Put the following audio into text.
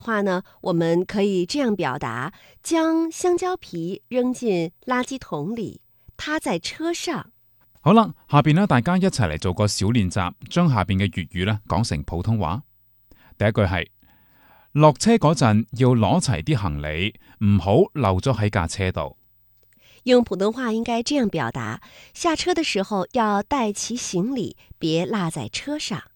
话呢，我們可以這樣表達：將香蕉皮扔進垃圾桶裡，它在車上。 好啦，下邊呢，大家一齊嚟做個小練習，將下邊嘅粵語呢講成普通話。第一句係落車嗰陣要攞齊啲行李，唔好漏咗喺架車度。 用普通話應該這樣表達：下車的時候要帶齊行李，別落在車上。